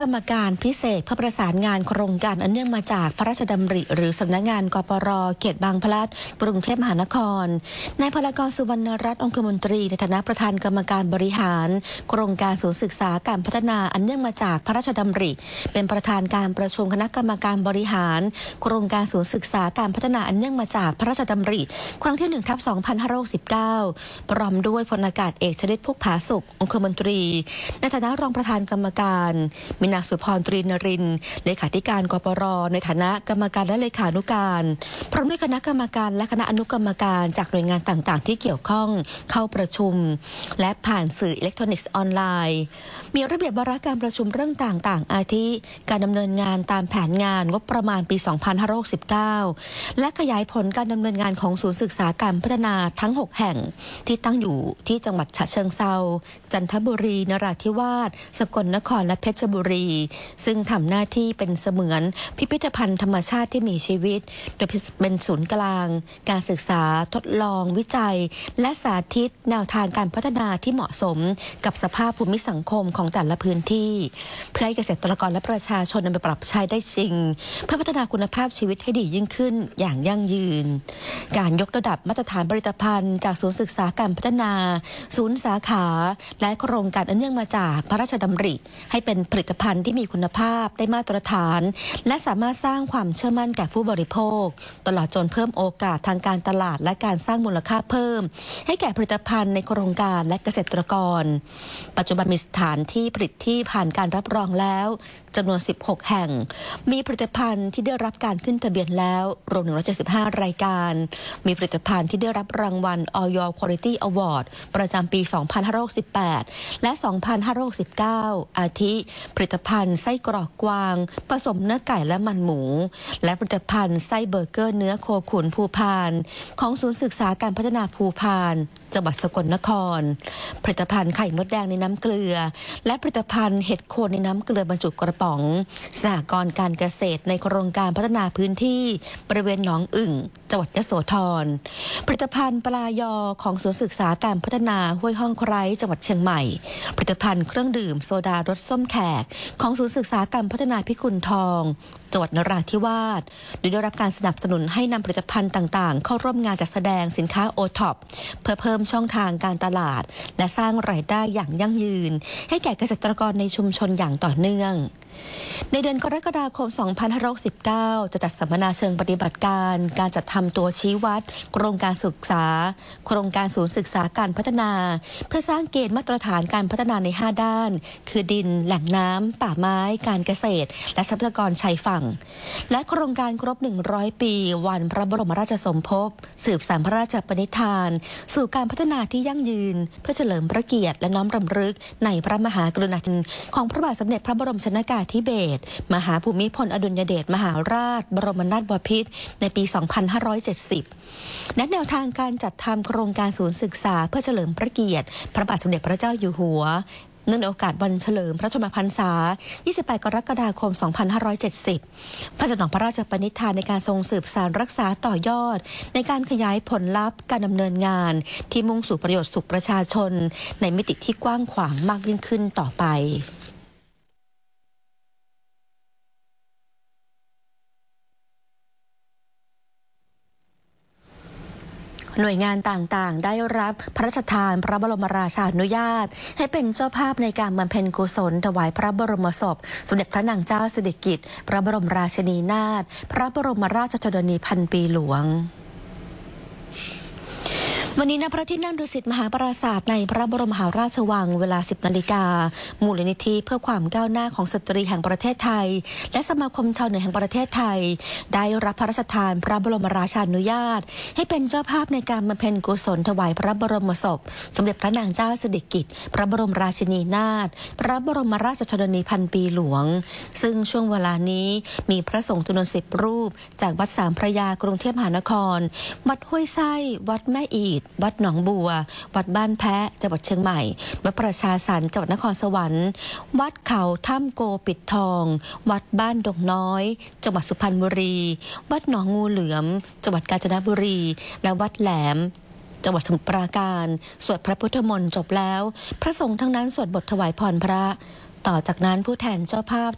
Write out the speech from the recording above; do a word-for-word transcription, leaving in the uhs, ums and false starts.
กรรมการพิเศษเพื่อประสานงานโครงการอันเนื่องมาจากพระราชดำริหรือสำนักงานกปร.เขตบางพลัดกรุงเทพมหานครนายพลากรสุวรรณรัตน์องคมนตรีในฐานะประธานกรรมการบริหารโครงการศูนย์ศึกษาการพัฒนาอันเนื่องมาจากพระราชดำริเป็นประธานการประชุมคณะกรรมการบริหารโครงการศูนย์ศึกษาการพัฒนาอันเนื่องมาจากพระราชดำริครั้งที่หนึ่งทับสองพันห้าร้อยหกสิบเก้าพร้อมด้วยพลอากาศเอกชลิตพุกผาสุของคมนตรีในฐานะรองประธานกรรมการมีนางสุพรตรีนรินทร์เลขาธิการกปร.ในฐานะกรรมการและเลขานุการพร้อมด้วยคณะกรรมการและคณะอนุกรรมการจากหน่วยงานต่างๆที่เกี่ยวข้องเข้าประชุมและผ่านสื่ออิเล็กทรอนิกส์ออนไลน์มีระเบียบวาระการประชุมเรื่องต่างๆอาทิการดำเนินงานตามแผนงานงบประมาณปีสองพันห้าร้อยหกสิบเก้าและขยายผลการดำเนินงานของศูนย์ศึกษาการพัฒนาทั้งหกแห่งที่ตั้งอยู่ที่จังหวัดฉะเชิงเทราจันทบุรีนราธิวาสสกลนครและเพชรบุรีซึ่งทำหน้าที่เป็นเสมือนพิพิธภัณฑ์ธรรมชาติที่มีชีวิตโดยเป็นศูนย์กลางการศึกษาทดลองวิจัยและสาธิตแนวทางการพัฒนาที่เหมาะสมกับสภาพภูมิสังคมของแต่ละพื้นที่เพื่อให้เกษตรกรและประชาชนนำไปปรับใช้ได้จริงเพื่อพัฒนาคุณภาพชีวิตให้ดียิ่งขึ้นอย่างยั่งยืนการยกระดับมาตรฐานผลิตภัณฑ์จากศูนย์ศึกษาการพัฒนาศูนย์สาขาและโครงการอันเนื่องมาจากพระราชดำริให้เป็นผลิตภัณฑ์ที่มีคุณภาพได้มาตรฐานและสามารถสร้างความเชื่อมั่นแก่ผู้บริโภคตลอดจนเพิ่มโอกาสทางการตลาดและการสร้างมูลค่าเพิ่มให้แก่ผลิตภัณฑ์ในโครงการและเกษตรกรปัจจุบันมีสถานที่ผลิตที่ผ่านการรับรองแล้วจำนวนสิบหกแห่งมีผลิตภัณฑ์ที่ได้รับการขึ้นทะเบียนแล้วรวมหนึ่งร้อยเจ็ดสิบห้ารายการมีผลิตภัณฑ์ที่ได้รับรางวัล ออย Quality Award ประจำปีสองพันห้าร้อยหกสิบแปดและสองพันห้าร้อยหกสิบเก้าอาทิผลิตภัณฑ์ไส้กรอกกวางผสมเนื้อไก่และมันหมูและผลิตภัณฑ์ไส้เบอร์เกอร์เนื้อโคขุนภูพานของศูนย์ศึกษาการพัฒนาภูพานจังหวัดสกลนครผลิตภัณฑ์ไข่มดแดงในน้ำเกลือและผลิตภัณฑ์เห็ดโคนในน้ำเกลือบรรจุกระป๋องสหกรณ์การเกษตรในโครงการพัฒนาพื้นที่บริเวณหนองอึ่งจังหวัดยโสธรผลิตภัณฑ์ปลายอของศูนย์ศึกษาการพัฒนาห้วยห้องไคร้จังหวัดเชียงใหม่ผลิตภัณฑ์เครื่องดื่มโซดารสส้มแขกของศูนย์ศึกษาการพัฒนาพิกุลทองจังหวัดนราธิวาสโดยได้รับการสนับสนุนให้นำผลิตภัณฑ์ต่างๆเข้าร่วมงานจัดแสดงสินค้าโอท็อปเพื่อเพิ่มช่องทางการตลาดและสร้างรายได้อย่างยั่งยืนให้แก่เกษตรกรในชุมชนอย่างต่อเนื่องในเดือนกรกฎาคมสองพันห้าร้อยหกสิบเก้าจะจัดสัมมนาเชิงปฏิบัติการการจัดทำตัวชี้วัดโครงการศึกษาโครงการศูนย์ศึกษาการพัฒนาเพื่อสร้างเกณฑ์มาตรฐานการพัฒนาในห้าด้านคือดินแหล่งน้ำป่าไม้การเกษตรและทรัพยากรชายฝั่งและโครงการครบหนึ่งร้อยปีวันพระบรมราชสมภพสืบสานพระราชปณิธานสู่การพัฒนาที่ยั่งยืนเพื่อเฉลิมพระเกียรติและน้อมรำลึกในพระมหากรุณาธิคุณของพระบาทสมเด็จพระบรมชนกาธิเบศรมหาภูมิพลอดุลยเดชมหาราชบรมนาถบพิตรในปีสองพันห้าร้อยเจ็ดสิบและแนวทางการจัดทำโครงการศูนย์ศึกษาเพื่อเฉลิมพระเกียรติพระบาทสมเด็จพระเจ้าอยู่หัวเนื่องในโอกาสวันเฉลิมพระชนมพรรษายี่สิบแปดกรกฎาคมสองพันห้าร้อยเจ็ดสิบพระสนองพระราชปณิธานในการทรงสืบสานรักษาต่อยอดในการขยายผลลัพธ์การดำเนินงานที่มุ่งสู่ประโยชน์สุขประชาชนในมิติที่กว้างขวางมากยิ่งขึ้นต่อไปหน่วยงานต่างๆได้รับพระราชทานพระบรมราชานุญาตให้เป็นเจ้าภาพในการบำเพ็ญกุศลถวายพระบรมศพสมเด็จพระนางเจ้าสิริกิติ์พระบรมราชินีนาถพระบรมราชชนนีพันปีหลวงวันนี้ณพระที่นั่งดุสิตมหาปราสาทในพระบรมมหาราชวังเวลา สิบนาฬิกามูลนิธิเพื่อความก้าวหน้าของสตรีแห่งประเทศไทยและสมาคมชาวเหนือแห่งประเทศไทยได้รับพระราชทานพระบรมราชานุญาตให้เป็นเจ้าภาพในการบำเพ็ญกุศลถวายพระบรมศพสมเด็จพระนางเจ้าสิริกิติ์พระบรมราชินีนาถพระบรมราชชนนีพันปีหลวงซึ่งช่วงเวลานี้มีพระสงฆ์จำนวนสิบรูปจากวัดสามพระยากรุงเทพมหานครวัดห้วยไส้วัดแม่อีดวัดหนองบัววัดบ้านแพะจังหวัดเชียงใหม่วัดประชาสรรค์จังหวัดนครสวรรค์วัดเขาถ้ำโกปิดทองวัดบ้านดงน้อยจังหวัดสุพรรณบุรีวัดหนองงูเหลือมจังหวัดกาญจนบุรีและวัดแหลมจังหวัดสมุทรปราการสวดพระพุทธมนต์จบแล้วพระสงฆ์ทั้งนั้นสวดบทถวายพรพระต่อจากนั้นผู้แทนเจ้าภาพ